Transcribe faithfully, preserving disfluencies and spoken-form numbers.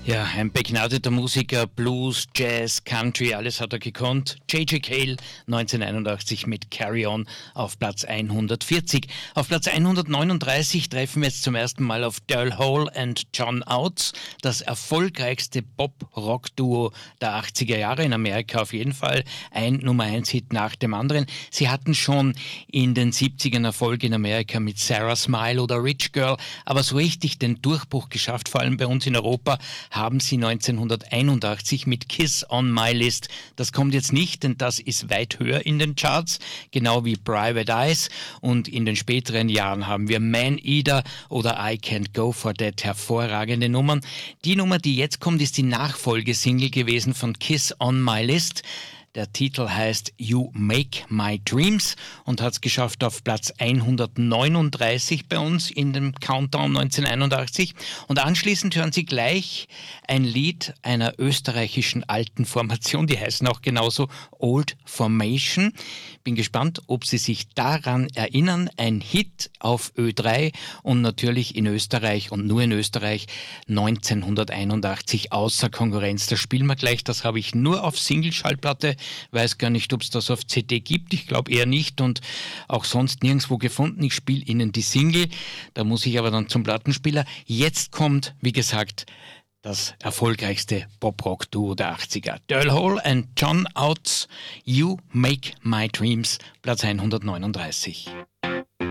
Ja, ein begnadeter Musiker, Blues, Jazz, Country, alles hat er gekonnt. J J. Cale, neunzehnhunderteinundachtzig mit Carry On auf Platz hundertvierzig. Auf Platz hundertneununddreißig treffen wir jetzt zum ersten Mal auf Daryl Hall and John Oates, das erfolgreichste Pop-Rock-Duo der achtziger Jahre in Amerika auf jeden Fall. Ein Nummer eins Hit nach dem anderen. Sie hatten schon in den siebzigern Erfolg in Amerika mit Sarah Smile oder Rich Girl, aber so richtig den Durchbruch geschafft, vor allem bei uns in Europa, haben sie neunzehnhunderteinundachtzig mit Kiss on My List. Das kommt jetzt nicht, denn das ist weit höher in den Charts, genau wie Private Eyes. Und in den späteren Jahren haben wir Man Eater oder I Can't Go For That, hervorragende Nummern. Die Nummer, die jetzt kommt, ist die Nachfolgesingle gewesen von Kiss on My List. Der Titel heißt You Make My Dreams und hat es geschafft auf Platz hundertneununddreißig bei uns in dem Countdown neunzehnhunderteinundachtzig. Und anschließend hören Sie gleich ein Lied einer österreichischen alten Formation, die heißen auch genauso Old Formation. Bin gespannt, ob Sie sich daran erinnern. Ein Hit auf Ö drei und natürlich in Österreich und nur in Österreich neunzehnhunderteinundachtzig außer Konkurrenz. Das spielen wir gleich, das habe ich nur auf Single-Schallplatte. Weiß gar nicht, ob es das auf C D gibt. Ich glaube eher nicht und auch sonst nirgendwo gefunden. Ich spiele Ihnen die Single. Da muss ich aber dann zum Plattenspieler. Jetzt kommt, wie gesagt, das erfolgreichste Pop-Rock-Duo der achtziger. Daryl Hall and John Oates, You Make My Dreams, Platz hundertneununddreißig.